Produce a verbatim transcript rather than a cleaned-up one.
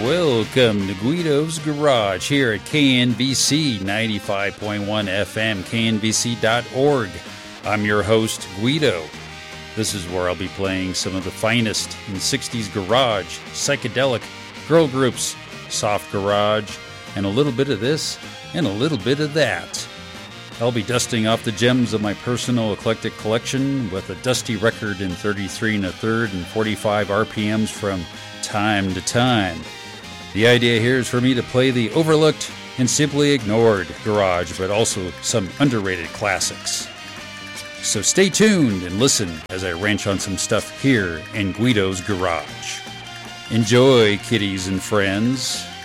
Welcome to Guido's Garage here at K N B C ninety-five point one F M, K N B C dot org. I'm your host, Guido. This is where I'll be playing some of the finest in sixties garage, psychedelic, girl groups, soft garage, and a little bit of this and a little bit of that. I'll be dusting off the gems of my personal eclectic collection with a dusty record in thirty-three and a third and forty-five R P Ms from time to time. The idea here is for me to play the overlooked and simply ignored garage, but also some underrated classics. So stay tuned and listen as I ranch on some stuff here in Guido's Garage. Enjoy, kiddies and friends.